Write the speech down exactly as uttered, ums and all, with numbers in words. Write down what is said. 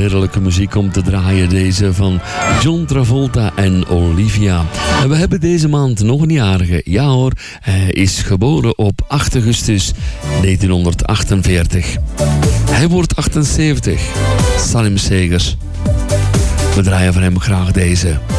heerlijke muziek om te draaien. Deze van John Travolta en Olivia. En we hebben deze maand nog een jarige. Ja hoor, hij is geboren op acht augustus negentienhonderdachtenveertig. Hij wordt achtenzeventig. Salim Segers. We draaien van hem graag deze.